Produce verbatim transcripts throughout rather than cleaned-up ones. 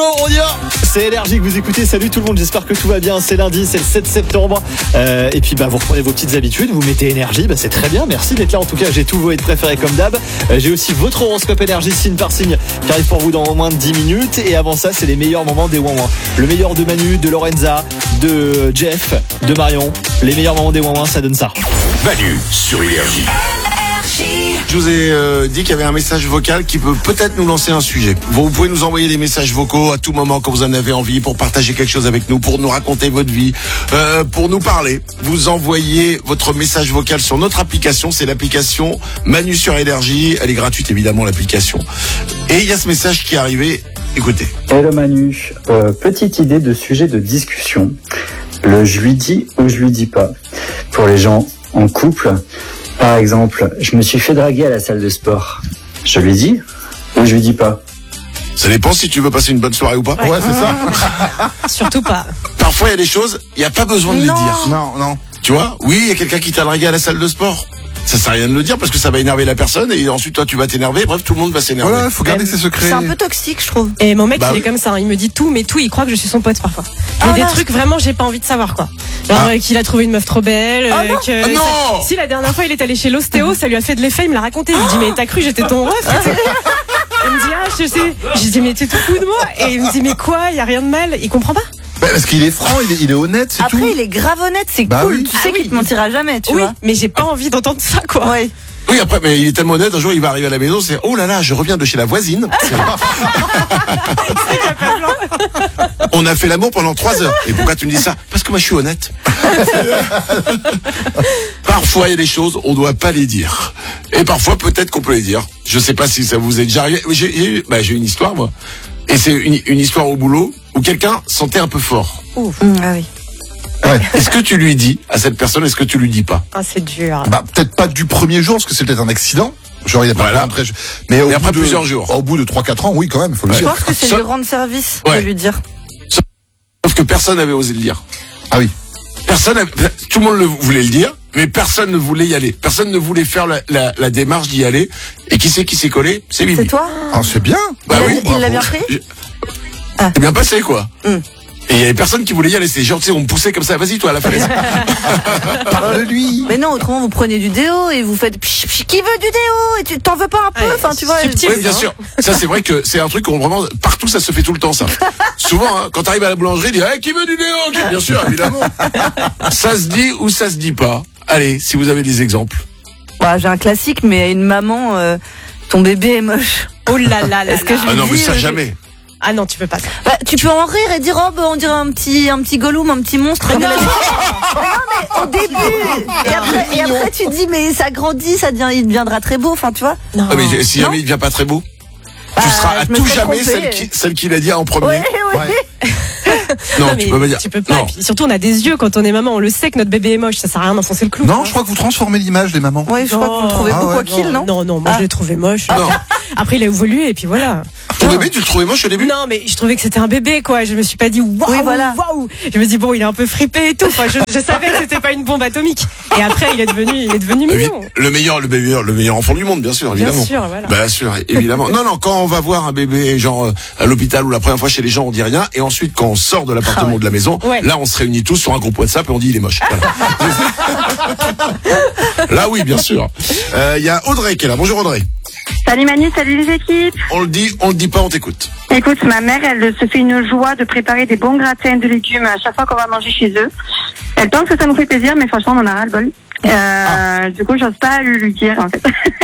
on y va. C'est Énergie que vous écoutez. Salut tout le monde, j'espère que tout va bien. C'est lundi, c'est le sept septembre. Euh, et puis bah, vous reprenez vos petites habitudes, vous mettez Énergie, bah, c'est très bien. Merci d'être là. En tout cas, j'ai tous vos hits préférés comme d'hab. Euh, j'ai aussi votre horoscope Énergie signe par signe qui arrive pour vous dans moins de dix minutes. Et avant ça, c'est les meilleurs moments des Ouin Ouin. Le meilleur de Manu, de Lorenza, de Jeff, de Marion. Les meilleurs moments des Ouin Ouin, ça donne ça. Manu sur Énergie. Je vous ai euh, dit qu'il y avait un message vocal qui peut peut-être nous lancer un sujet. Vous pouvez nous envoyer des messages vocaux à tout moment quand vous en avez envie pour partager quelque chose avec nous, pour nous raconter votre vie, euh, pour nous parler. Vous envoyez votre message vocal sur notre application, c'est l'application Manu sur Énergie. Elle est gratuite évidemment l'application. Et il y a ce message qui est arrivé. Écoutez. Hello Manu, euh, petite idée de sujet de discussion. Le je lui dis ou je lui dis pas. Pour les gens en couple. Par exemple, je me suis fait draguer à la salle de sport. Je lui dis ou je lui dis pas? Ça dépend si tu veux passer une bonne soirée ou pas. Ouais, Ouais, c'est ça. Surtout pas. Parfois, il y a des choses, il n'y a pas besoin de non. les dire. Non, non. Tu vois? Oui, il y a quelqu'un qui t'a dragué à la salle de sport. Ça sert à rien de le dire parce que ça va énerver la personne et ensuite toi tu vas t'énerver. Bref, tout le monde va s'énerver. Voilà, faut garder ses secrets. C'est un peu toxique, je trouve. Et mon mec, bah il oui. est comme ça. Il me dit tout, mais tout, il croit que je suis son pote parfois. Il y a Ah des non. trucs vraiment, j'ai pas envie de savoir quoi. Genre Ah. euh, qu'il a trouvé une meuf trop belle. Ah euh, non. que Ah non. ça- Si la dernière fois il est allé chez l'ostéo, ça lui a fait de l'effet. Il me l'a raconté. Il me dit mais t'as cru j'étais ton ref? Il me dit ah je sais. Je dis mais t'es tout fou de moi. Et il me dit mais quoi? Y a rien de mal. Il comprend pas. Bah, parce qu'il est franc, il est, il est honnête, c'est Après, tout. il est grave honnête, c'est Bah cool. oui. Tu sais Ah qu'il oui. te mentira jamais, tu Oui, vois. mais j'ai pas envie d'entendre ça quoi. Ouais. Oui, après, mais il est tellement honnête, un jour il va arriver à la maison, c'est oh là là, je reviens de chez la voisine. On a fait l'amour pendant trois heures. Et pourquoi tu me dis ça? Parce que moi je suis honnête. Parfois il y a des choses, on doit pas les dire. Et parfois peut-être qu'on peut les dire. Je sais pas si ça vous est déjà arrivé. J'ai, j'ai, bah, j'ai une histoire moi. Et c'est une, une histoire au boulot où quelqu'un sentait un peu fort. Mmh, ah oui. Ouais. Est-ce que tu lui dis à cette personne, est-ce que tu lui dis pas? Ah c'est dur. Bah, peut-être pas du premier jour, parce que c'est peut-être un accident. Genre, il a pas Voilà. après, je- mais au Et après bout de- plusieurs jours. Au bout de trois quatre ans, oui, quand même, faut le Je dire. pense que c'est Ça- lui rendre service Ouais. de lui dire. Sauf que personne n'avait osé le dire. Ah oui. Personne, avait- tout le monde le voulait le dire, mais personne ne voulait y aller. Personne ne voulait faire la, la, la démarche d'y aller. Et qui c'est qui s'est collé? C'est Bibi. C'est toi? Ah, c'est bien. Bah Il a- oui, il l'a bravo. bien pris? Je- Ah. C'est bien passé, quoi. Mm. Et il y avait personne qui voulait y aller. C'est genre, tu sais, on me poussait comme ça. Vas-y, toi, à la falaise. Parle de lui. Mais non, autrement vous prenez du déo et vous faites pch, pch, qui veut du déo et tu t'en veux pas un peu, Ouais, enfin tu vois. subtil. Oui, bien sûr. Ça, c'est vrai que c'est un truc qu'on vraiment, partout, ça se fait tout le temps, ça. Souvent, hein, quand t'arrives à la boulangerie, il dit, hey, qui veut du déo? Qui- Bien sûr, évidemment. Ça se dit ou ça se dit pas. Allez, si vous avez des exemples. Bah, j'ai un classique, mais à une maman, euh, ton bébé est moche. Oh là là là. Est-ce que là. je Ah non, mais dis, ça, euh, jamais. Ah non, tu peux pas. Ça. Bah, tu peux en rire et dire oh bah on dirait un petit un petit Gollum, un petit monstre. de la- Mais non mais au début et après, et après tu dis mais ça grandit, ça devient il deviendra très beau, enfin tu vois. Non. Ah, mais si Non. jamais il devient pas très beau, Bah, tu seras à je me tout serais jamais trompée. celle qui, celle qui l'a dit en premier. Ouais, ouais. Ouais. Non, Non, tu mais peux pas dire. Tu peux pas. Non. Et puis surtout, on a des yeux quand on est maman. On le sait que notre bébé est moche. Ça sert à rien d'enfoncer le clou. Non, je crois que vous transformez l'image des mamans. Ouais, je crois que vous le trouvez Ah beau ouais. quoi qu'il, non? Non, non, moi Ah. je l'ai trouvé moche. Non. Après, il a évolué et puis voilà. Ton bébé, tu le trouvais moche au début? Non, mais je trouvais que c'était un bébé, quoi. Je me suis pas dit waouh, Oui, voilà. waouh. Je me dis bon, il est un peu fripé et tout. Enfin, je, je savais que c'était pas une bombe atomique. Et après, il est devenu, il est devenu Ah oui, mignon. le meilleur, le meilleur, le meilleur enfant du monde, bien sûr, Bien évidemment. sûr, voilà. Bien sûr, évidemment. Non, non, quand on va voir un bébé, genre euh, à l'hôpital ou la première fois chez les gens, on dit rien, et ensuite quand on sort de l'appartement Ah ouais. de la maison, Ouais. là on se réunit tous sur un groupe WhatsApp et on dit il est moche. Voilà. Là oui, bien sûr. Euh, Il y a Audrey qui est là. Bonjour Audrey. Salut Manu, salut les équipes. On le dit, on le dit pas, on t'écoute. Écoute, ma mère, elle se fait une joie de préparer des bons gratins de légumes à chaque fois qu'on va manger chez eux. Elle pense que ça nous fait plaisir, mais franchement, on en a ras le bol. Euh, Ah. Du coup, j'ose pas lui, lui dire, en fait.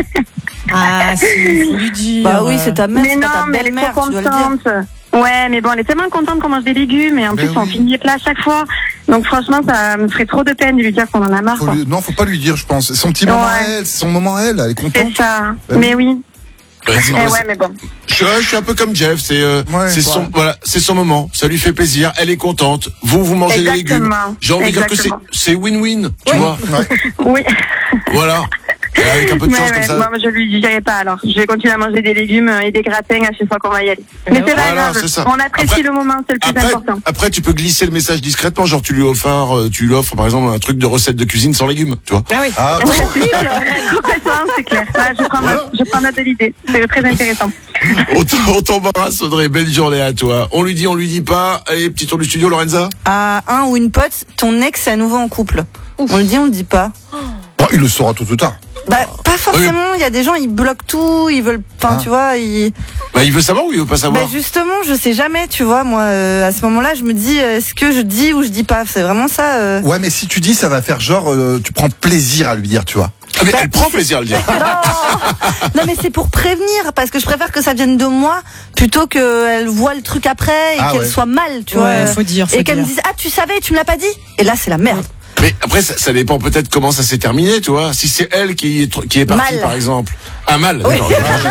Ah, c'est faut lui dire. Bah oui, c'est ta mère, mais c'est pas non, ta mais elle est belle-mère, trop tu dois le dire. contente. Ouais, mais bon, elle est tellement contente qu'on mange des légumes, et en Mais plus, on oui. finit les plats à chaque fois. Donc franchement, ça me ferait trop de peine de lui dire qu'on en a marre, Faut quoi. lui- Non, faut pas lui dire, je pense. C'est son petit moment à Ouais. elle, c'est son moment à elle, elle est contente. C'est ça. Bah Mais oui. Ouais, c'est- Eh ouais, mais bon. je, je suis un peu comme Jeff, c'est euh, Ouais, c'est son ouais. voilà, c'est son moment, ça lui fait plaisir, elle est contente, vous vous mangez les légumes. Exactement. J'ai envie de dire que c'est Exactement. c'est win-win, tu vois. Ouais. Oui. Voilà. Avec un peu de Mais chance ouais, comme ça. moi, je lui dirai pas alors. Je vais continuer à manger des légumes et des gratins à chaque fois qu'on va y aller. Mais c'est pas Voilà, grave. c'est ça. On apprécie Après- le moment, c'est le plus Après, important. après, tu peux glisser le message discrètement, genre tu lui offres, euh, tu lui offres par exemple un truc de recette de cuisine sans légumes, tu vois. Ah oui. Ah, Ouais, si, euh, complètement, c'est clair. Ah, je prends note, je prends note de l'idée. C'est très intéressant. On t- on t'embrasse Audrey, belle journée à toi. On lui dit, on lui dit pas. Allez, petit tour du studio, Lorenza. À un ou une pote, ton ex est à nouveau en couple. On le dit, on le dit pas. bon, il le saura tôt ou tard. Bah, pas forcément. Il y a des gens, ils bloquent tout, ils veulent, enfin, Ah. tu vois, ils. Bah, il veut savoir ou il veut pas savoir? Bah justement, je sais jamais, tu vois. Moi, euh, à ce moment-là, je me dis, euh, est-ce que je dis ou je dis pas? C'est vraiment ça. euh. Ouais, mais si tu dis, ça va faire genre, euh, tu prends plaisir à lui dire, tu vois. Ah, mais elle prend plaisir à le dire. Non, non, mais c'est pour prévenir, parce que je préfère que ça vienne de moi plutôt qu'elle voit le truc après et Ah qu'elle ouais. soit mal, tu Ouais, vois. faut dire, faut et qu'elle me dire. dise, ah, tu savais, tu me l'as pas dit. Et là, c'est la merde. Mais après, ça, ça dépend peut-être comment ça s'est terminé, tu vois. Si c'est elle qui est, tr- qui est partie, Mal. par exemple. Ah, mal. d'accord.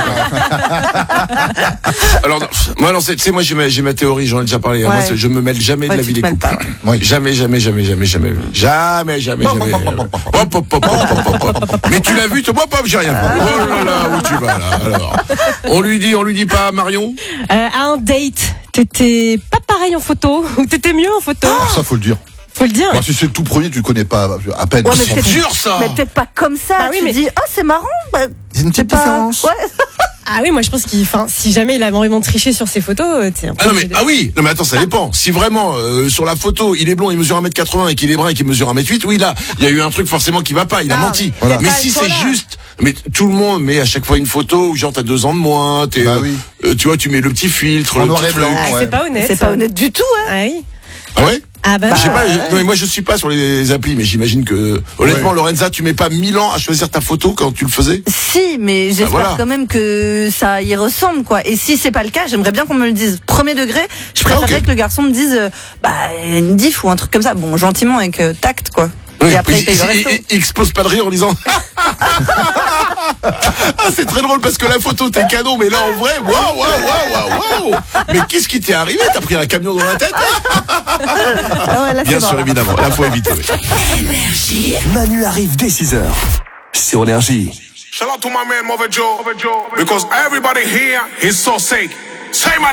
Alors, non, moi, non, c'est- tu sais, moi, j'ai ma, j'ai ma théorie, j'en ai déjà parlé. hein. Moi, Ouais. c'est- je me mêle jamais Ouais, de la tu vie te des mêles couples. pas. Oui. Jamais, jamais, jamais, jamais, jamais. Jamais, jamais, jamais. Hop, hop, hop, hop, hop, hop, hop. Mais tu l'as vu, toi, hop, hop, j'ai rien fait. Oh là là, où tu vas, là, alors. On lui dit, on lui dit pas, Marion? Euh, à un date, t'étais pas pareil en photo ou t'étais mieux en photo? Ça, faut le dire. Faut le dire. Moi, si c'est le tout premier, tu le connais pas à peine. Ouais, mais C'est peut-être- dur, ça! Mais peut-être pas comme ça. Bah oui, tu mais- dis, oh, c'est marrant. Bah, Il y a une c'est petite pas. différence. Ouais. Ah oui, moi je pense qu'il, enfin, si jamais il a vraiment triché sur ses photos, euh, t'es un peu Ah non mais obligé de- ah oui, non mais attends, ça dépend. Si vraiment euh, sur la photo, il est blond, il mesure un mètre quatre-vingts et qu'il est brun et qu'il mesure un mètre huit, oui là, il y a eu un truc forcément qui va pas, il a Ah, menti. Voilà. Mais Pas si à ce c'est point-là. juste, mais tout le monde met à chaque fois une photo où genre t'as deux ans de moins, t'es, Bah euh, oui. euh, tu vois, tu mets le petit filtre, En le noir petit et blanc. truc. Ah, Ouais. c'est pas honnête. C'est pas honnête du tout, hein. Ah oui. Ah ouais? Ah bah. Je sais pas, ouais. je- non, mais moi je suis pas sur les applis, mais j'imagine que honnêtement Ouais. Lorenza, tu mets pas mille ans à choisir ta photo quand tu le faisais. Si, mais j'espère voilà. quand même que ça y ressemble, quoi. Et si c'est pas le cas, j'aimerais bien qu'on me le dise. Premier degré, je préférerais Ah, ok. que le garçon me dise, euh, bah, une diff ou un truc comme ça. Bon, gentiment, avec euh, tact, quoi. Oui. Et après, il paye le il, resto. il- il explose pas de rire en disant. Ah, c'est très drôle parce que la photo t'es canon, mais là en vrai, waouh, waouh, waouh, waouh, waouh. Mais qu'est-ce qui t'est arrivé? T'as pris un camion dans la tête? Ah ouais, là, Bien c'est sûr, mort, là. évidemment. Là, faut éviter. oui. Manu arrive dès six heures sur Énergie. Shout out to my man Mother Joe, because everybody here is so sick. Say my